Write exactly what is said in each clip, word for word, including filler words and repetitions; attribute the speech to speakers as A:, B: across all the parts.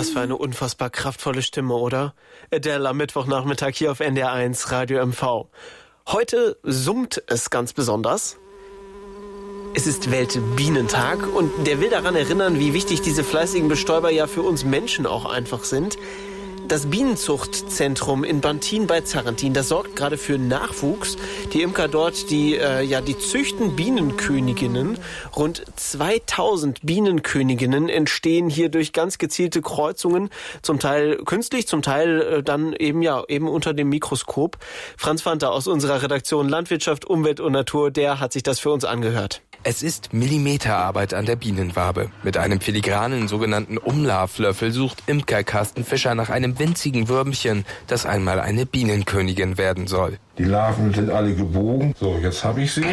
A: Was für eine unfassbar kraftvolle Stimme, oder? Adele am Mittwochnachmittag hier auf N D R eins Radio M V. Heute summt es ganz besonders. Es ist Weltbienentag und der will daran erinnern, wie wichtig diese fleißigen Bestäuber ja für uns Menschen auch einfach sind. Das Bienenzuchtzentrum in Bantin bei Zarrentin, das sorgt gerade für Nachwuchs. Die Imker dort, die äh, ja die züchten Bienenköniginnen. Rund zweitausend Bienenköniginnen entstehen hier durch ganz gezielte Kreuzungen, zum Teil künstlich, zum Teil äh, dann eben ja eben unter dem Mikroskop. Franz Fanta aus unserer Redaktion Landwirtschaft, Umwelt und Natur, der hat sich das für uns angehört.
B: Es ist Millimeterarbeit an der Bienenwabe. Mit einem filigranen sogenannten Umlauflöffel sucht Imker Carsten Fischer nach einem winzigen Würmchen, das einmal eine Bienenkönigin werden soll.
C: Die Larven sind alle gebogen. So, jetzt habe ich sie.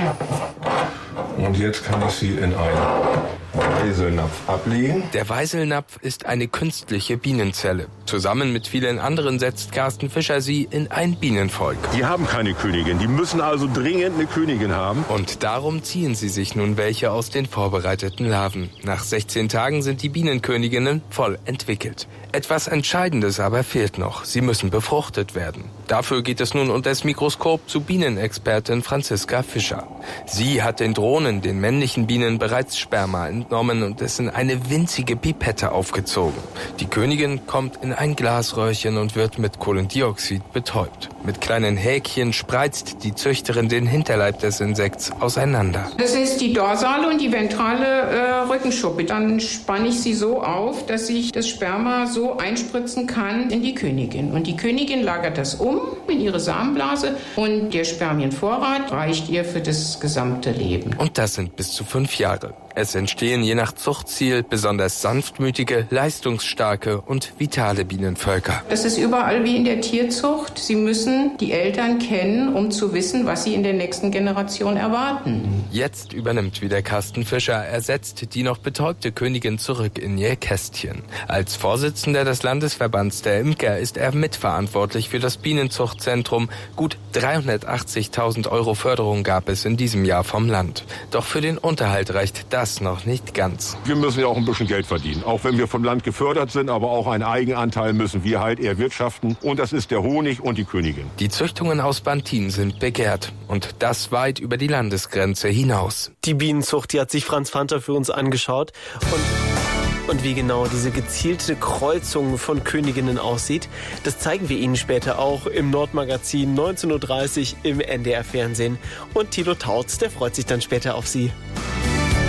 C: Und jetzt kann ich sie in einen Weiselnapf ablegen.
B: Der Weiselnapf ist eine künstliche Bienenzelle. Zusammen mit vielen anderen setzt Carsten Fischer sie in ein Bienenvolk.
C: Die haben keine Königin, die müssen also dringend eine Königin haben.
B: Und darum ziehen sie sich nun welche aus den vorbereiteten Larven. Nach sechzehn Tagen sind die Bienenköniginnen voll entwickelt. Etwas Entscheidendes aber fehlt noch. Sie müssen befruchtet werden. Dafür geht es nun unter das Mikroskop zu Bienenexpertin Franziska Fischer. Sie hat den Drohnen, den männlichen Bienen, bereits Sperma entnommen und es in eine winzige Pipette aufgezogen. Die Königin kommt in ein Glasröhrchen und wird mit Kohlendioxid betäubt. Mit kleinen Häkchen spreizt die Züchterin den Hinterleib des Insekts auseinander.
D: Das ist die dorsale und die ventrale äh, Rückenschuppe. Dann spanne ich sie so auf, dass ich das Sperma so einspritzen kann in die Königin. Und die Königin lagert das um in ihre Samenblase und der Spermienvorrat reicht ihr für das gesamte Leben.
B: Und das sind bis zu fünf Jahre. Es entstehen je nach Zuchtziel besonders sanftmütige, leistungsstarke und vitale Bienenvölker.
D: Das ist überall wie in der Tierzucht. Sie müssen die Eltern kennen, um zu wissen, was sie in der nächsten Generation erwarten.
B: Jetzt übernimmt wieder Carsten Fischer, ersetzt die noch betäubte Königin zurück in ihr Kästchen. Als Vorsitzender des Landesverbands der Imker ist er mitverantwortlich für das Bienenzuchtzentrum. Gut dreihundertachtzigtausend Euro Förderung gab es in diesem Jahr vom Land. Doch für den Unterhalt reicht das Das noch nicht ganz.
C: Wir müssen ja auch ein bisschen Geld verdienen. Auch wenn wir vom Land gefördert sind, aber auch einen Eigenanteil müssen wir halt erwirtschaften. Und das ist der Honig und die Königin.
B: Die Züchtungen aus Bantin sind begehrt. Und das weit über die Landesgrenze hinaus.
A: Die Bienenzucht, die hat sich Franz Fanta für uns angeschaut. Und Und wie genau diese gezielte Kreuzung von Königinnen aussieht, das zeigen wir Ihnen später auch im Nordmagazin neunzehn Uhr dreißig im N D R Fernsehen. Und Thilo Tautz, der freut sich dann später auf Sie.